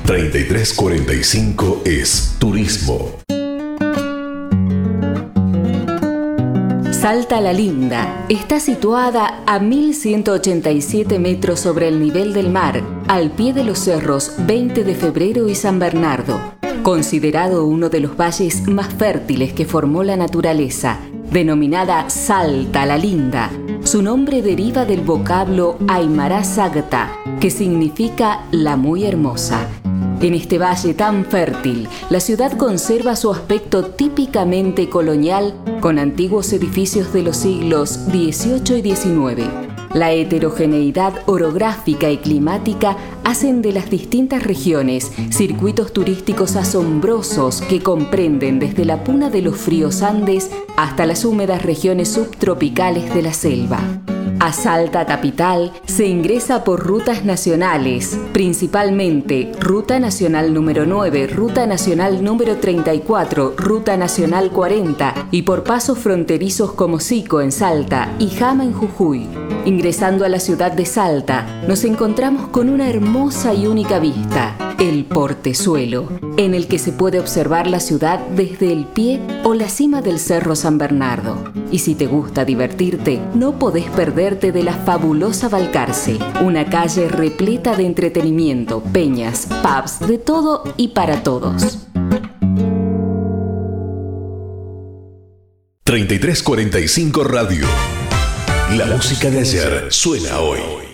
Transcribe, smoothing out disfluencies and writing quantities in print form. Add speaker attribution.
Speaker 1: 3345 es turismo.
Speaker 2: Salta la Linda está situada a 1187 metros sobre el nivel del mar, al pie de los cerros 20 de Febrero y San Bernardo. Considerado uno de los valles más fértiles que formó la naturaleza, denominada Salta la Linda, su nombre deriva del vocablo Aymara Sagta, que significa la muy hermosa. En este valle tan fértil, la ciudad conserva su aspecto típicamente colonial con antiguos edificios de los siglos XVIII y XIX. La heterogeneidad orográfica y climática hacen de las distintas regiones circuitos turísticos asombrosos que comprenden desde la puna de los fríos Andes hasta las húmedas regiones subtropicales de la selva. A Salta capital se ingresa por rutas nacionales, principalmente Ruta Nacional número 9, Ruta Nacional número 34, Ruta Nacional 40 y por pasos fronterizos como Sico en Salta y Jama en Jujuy. Ingresando a la ciudad de Salta, nos encontramos con una hermosa y única vista, el Portezuelo, en el que se puede observar la ciudad desde el pie o la cima del Cerro San Bernardo. Y si te gusta divertirte, no podés perderte de la fabulosa Balcarce, una calle repleta de entretenimiento, peñas, pubs, de todo y para todos.
Speaker 1: 3345 Radio. La música de ayer suena hoy.